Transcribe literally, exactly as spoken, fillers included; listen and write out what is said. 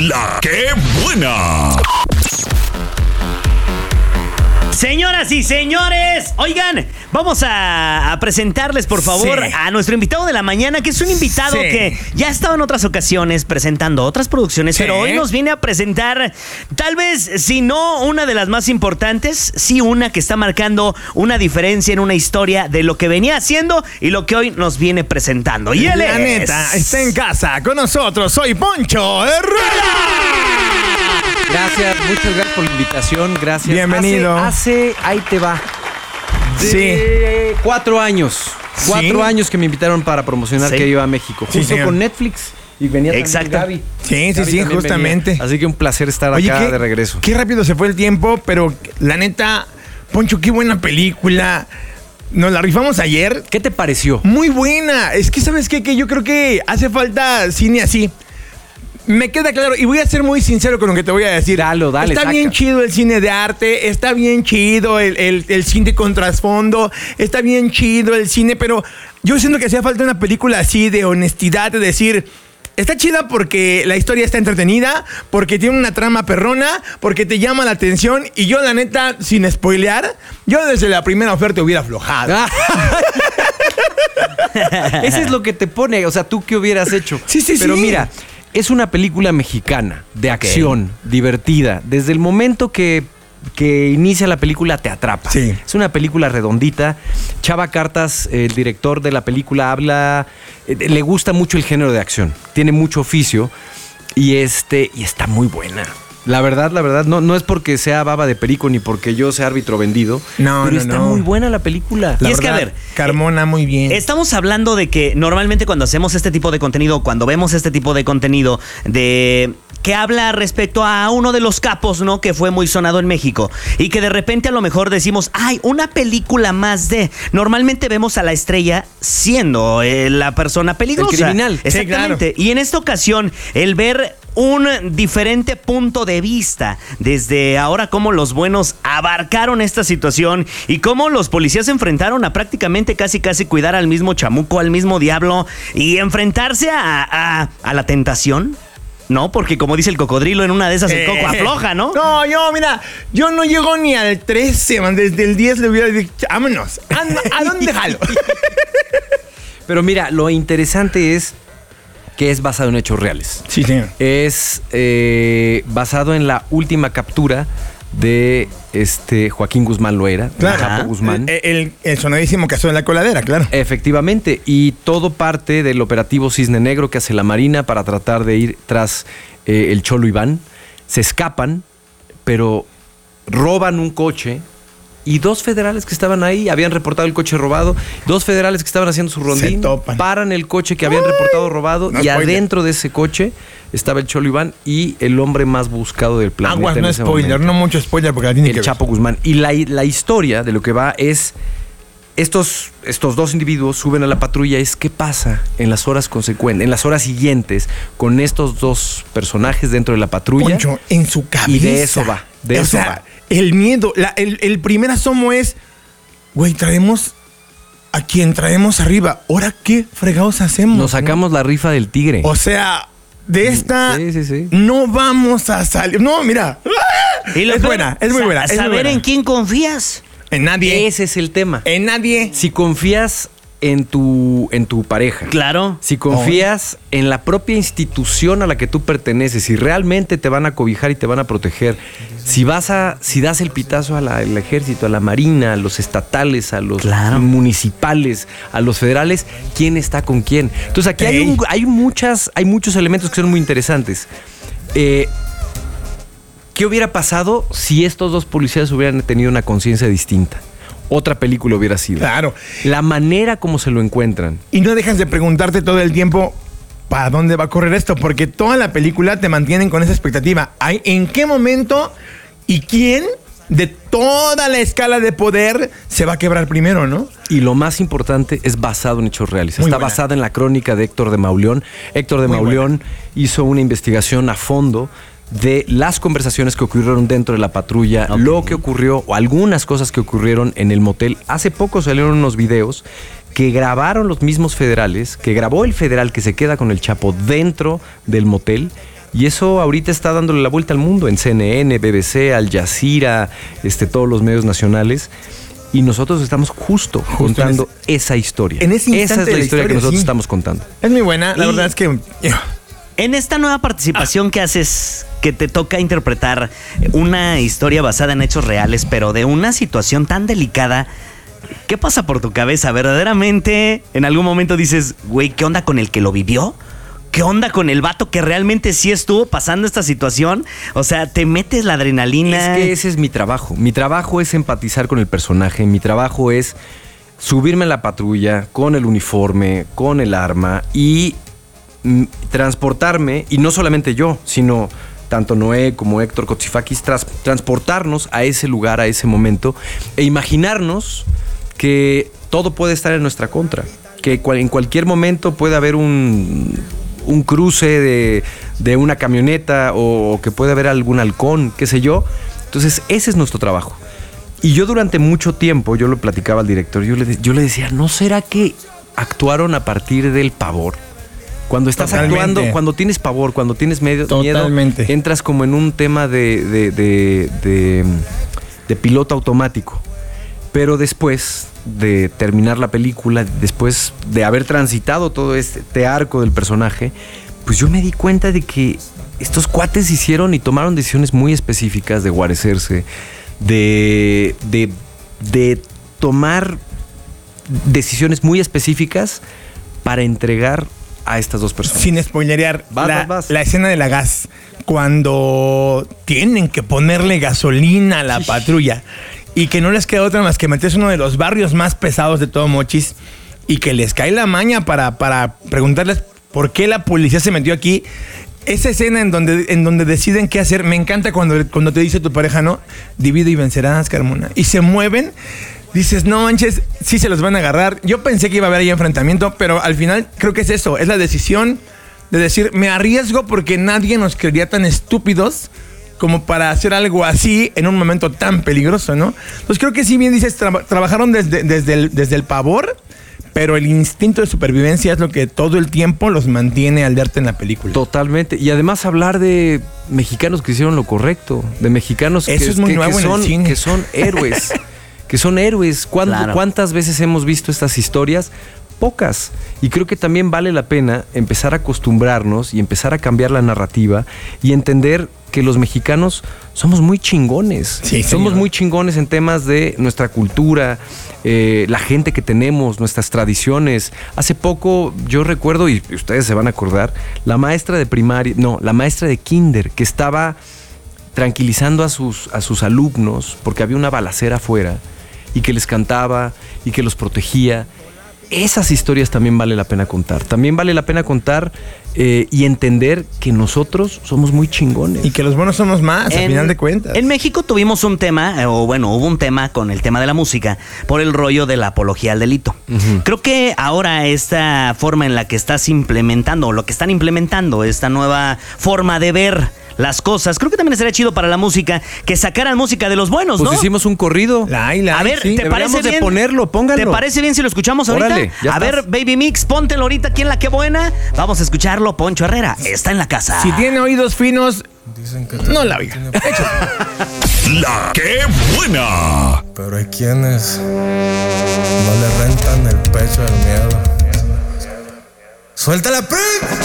La ¡Qué buena! Señoras y señores, oigan, vamos a, a presentarles, por favor, sí. a nuestro invitado de la mañana, que es un invitado sí. que ya ha estado en otras ocasiones presentando otras producciones, sí. pero hoy nos viene a presentar, tal vez, si no una de las más importantes, sí una que está marcando una diferencia en una historia de lo que venía haciendo y lo que hoy nos viene presentando. Y él la es... neta, está en casa con nosotros, soy Poncho Herrera. Gracias, muchas gracias por la invitación, gracias. Bienvenido. Hace, hace ahí te va. De Sí. Cuatro años. Cuatro ¿Sí? años que me invitaron para promocionar Sí. que iba a México. Sí, Justo señor. con Netflix. Y venía Exacto. también Gaby. Sí, sí, Gaby sí, también justamente. venía. Así que un placer estar Oye, acá qué, de regreso. Qué rápido se fue el tiempo, pero la neta, Poncho, qué buena película. Nos la rifamos ayer. ¿Qué te pareció? Muy buena. Es que, ¿sabes qué? Que yo creo que hace falta cine así. Me queda claro, y voy a ser muy sincero con lo que te voy a decir. Dalo, dale, Está saca. bien chido el cine de arte, está bien chido el, el, el cine con trasfondo, está bien chido el cine, pero yo siento que hacía falta una película así de honestidad, de decir, está chida porque la historia está entretenida, porque tiene una trama perrona, porque te llama la atención, y yo la neta, sin spoilear, yo desde la primera oferta hubiera aflojado. Ese es lo que te pone, o sea, ¿tú qué hubieras hecho? Sí, sí, Pero sí. mira, es una película mexicana, de acción, divertida. Desde el momento que, que inicia la película te atrapa. Sí. Es una película redondita. Chava Cartas, el director de la película, habla, eh, le gusta mucho el género de acción. Tiene mucho oficio y, este, y está muy buena. La verdad, la verdad, no, no es porque sea baba de perico ni porque yo sea árbitro vendido. No, pero no, está no. muy buena la película. Y La es que, a verdad, ver, Carmona, muy bien. Estamos hablando de que normalmente cuando hacemos este tipo de contenido, cuando vemos este tipo de contenido de que habla respecto a uno de los capos, ¿no? Que fue muy sonado en México y que de repente a lo mejor decimos, ay, una película más de... Normalmente vemos a la estrella siendo eh, la persona peligrosa. El criminal. Exactamente. Sí, claro. Y en esta ocasión, el ver un diferente punto de vista desde ahora cómo los buenos abarcaron esta situación y cómo los policías se enfrentaron a prácticamente casi casi cuidar al mismo chamuco, al mismo diablo y enfrentarse a, a, a la tentación. No, porque como dice el cocodrilo, en una de esas el coco afloja, ¿no? No, yo, mira, yo no llego ni al trece, man. Desde el diez le hubiera dicho, vámonos. ¿A, a dónde jalo? Pero mira, lo interesante es que es basado en hechos reales. Sí, señor. Es eh, basado en la última captura de este Joaquín Guzmán Loera, Claro. Chapo Guzmán. El, el, el sonadísimo caso de la coladera, claro. Efectivamente, y todo parte del operativo Cisne Negro que hace la Marina para tratar de ir tras eh, el Cholo Iván. Se escapan, pero roban un coche y dos federales que estaban ahí habían reportado el coche robado. Dos federales que estaban haciendo su rondín Se topan. paran el coche que habían reportado robado no y spoiler. adentro de ese coche estaba el Cholo Iván y el hombre más buscado del planeta. Aguas, en no ese spoiler, momento. no mucho spoiler porque la tiene que El ver. Chapo Guzmán. Y la, la historia de lo que va es, estos, estos dos individuos suben a la patrulla, es qué pasa en las horas consecuentes, en las horas siguientes con estos dos personajes dentro de la patrulla. Poncho, en su cabeza. Y de eso va, de o eso sea, va. el miedo, la- el, el primer asomo es, güey, traemos a quien traemos arriba. ¿Ahora qué fregados hacemos? Nos sacamos la rifa del tigre. O sea, de esta Sí, sí, sí. no vamos a salir. No, mira. Y lo es peor, buena, es muy sa- buena. Es muy saber buena. en quién confías. En nadie. Ese es el tema. En nadie. Si confías en tu, en tu pareja. Claro. Si confías en la propia institución a la que tú perteneces, si realmente te van a cobijar y te van a proteger, si vas a, si das el pitazo a la- al ejército, a la marina, a los estatales, a los Claro. municipales, a los federales, ¿quién está con quién? Entonces aquí hay, Ey. un- hay muchas, hay muchos elementos que son muy interesantes. Eh, ¿Qué hubiera pasado si estos dos policías hubieran tenido una conciencia distinta? Otra película hubiera sido. Claro. La manera como se lo encuentran. Y no dejas de preguntarte todo el tiempo, ¿para dónde va a correr esto? Porque toda la película te mantienen con esa expectativa. Ay, ¿en qué momento y quién de toda la escala de poder se va a quebrar primero, no? Y lo más importante, es basado en hechos reales. Muy Está buena. basada en la crónica de Héctor de Mauleón. Héctor de Muy Mauleón hizo una investigación a fondo de las conversaciones que ocurrieron dentro de la patrulla, Ok. lo que ocurrió o algunas cosas que ocurrieron en el motel. Hace poco salieron unos videos que grabaron los mismos federales, que grabó el federal que se queda con el Chapo dentro del motel Y eso ahorita está dándole la vuelta al mundo en C N N, B B C, Al Jazeera, este, todos los medios nacionales. Y nosotros estamos justo, justo contando en esa historia. En ese esa es la, de la historia, historia que nosotros sí. estamos contando. Es muy buena, la Y- verdad es que... En esta nueva participación que haces, que te toca interpretar una historia basada en hechos reales, pero de una situación tan delicada, ¿qué pasa por tu cabeza? ¿Verdaderamente en algún momento dices, güey, ¿qué onda con el que lo vivió? ¿Qué onda con el vato que realmente sí estuvo pasando esta situación? O sea, te metes la adrenalina. Es que ese es mi trabajo. Mi trabajo es empatizar con el personaje. Mi trabajo es subirme a la patrulla con el uniforme, con el arma y mm, transportarme, y no solamente yo, sino tanto Noé como Héctor Kotsifakis, tras, transportarnos a ese lugar, a ese momento, e imaginarnos que todo puede estar en nuestra contra, que cual, en cualquier momento puede haber un, un cruce de, de una camioneta o, o que puede haber algún halcón, qué sé yo. Entonces ese es nuestro trabajo. Y yo durante mucho tiempo, yo lo platicaba al director, yo le, yo le decía, ¿no será que actuaron a partir del pavor? Cuando estás Totalmente. actuando, cuando tienes pavor, cuando tienes medio, Totalmente. miedo, entras como en un tema de, de, de, de, de piloto automático. Pero después de terminar la película, después de haber transitado todo este arco del personaje, pues yo me di cuenta de que estos cuates hicieron y tomaron decisiones muy específicas de guarecerse, de, de, de tomar decisiones muy específicas para entregar a estas dos personas. Sin spoilerear, Vas, la, vas, vas. la escena de la gas, cuando tienen que ponerle gasolina a la Sí. patrulla y que no les queda otra más que meterse en uno de los barrios más pesados de todo Mochis y que les cae la maña para, para preguntarles por qué la policía se metió aquí. Esa escena en donde, en donde deciden qué hacer, me encanta cuando, cuando te dice tu pareja, ¿no? Divide y vencerás, Carmona. Y se mueven. Dices, no manches, sí se los van a agarrar. Yo pensé que iba a haber ahí enfrentamiento, pero al final creo que es eso, es la decisión de decir, me arriesgo porque nadie nos creería tan estúpidos como para hacer algo así en un momento tan peligroso, ¿no? Entonces creo que sí, bien dices, tra- trabajaron desde, desde, el, desde el pavor, pero el instinto de supervivencia es lo que todo el tiempo los mantiene al verte en la película. Totalmente. Y además hablar de mexicanos que hicieron lo correcto, de mexicanos Eso que, es muy que- nuevo que en el son, cine. que son héroes. que son héroes. ¿Cuándo- Claro. ¿Cuántas veces hemos visto estas historias? Pocas. Y creo que también vale la pena empezar a acostumbrarnos y empezar a cambiar la narrativa y entender que los mexicanos somos muy chingones. Sí, somos señor. muy chingones en temas de nuestra cultura, eh, la gente que tenemos, nuestras tradiciones. Hace poco yo recuerdo, y ustedes se van a acordar, la maestra de primaria, no, la maestra de kinder que estaba tranquilizando a sus, a sus alumnos porque había una balacera afuera y que les cantaba y que los protegía. Esas historias también vale la pena contar. También vale la pena contar eh, y entender que nosotros somos muy chingones. Y que los buenos somos más, al final de cuentas. En México tuvimos un tema, eh, o bueno, hubo un tema con el tema de la música, por el rollo de la apología al delito. Ujú. Creo que ahora esta forma en la que estás implementando, o lo que están implementando, esta nueva forma de ver las cosas, creo que también sería chido para la música que sacaran música de los buenos, Pues ¿no? hicimos un corrido. La, la, A ver, sí. ¿te parece Deberíamos de bien? ponerlo, póngalo. ¿Te parece bien si lo escuchamos ahorita? Órale, ya a ver, estás. Baby Mix, póntelo ahorita aquí en La Qué Buena. Vamos a escucharlo. Poncho Herrera está en la casa. Si tiene oídos finos, no la oiga. La que buena. Pero hay quienes no le rentan el pecho del miedo. ¡Suéltala, Prick!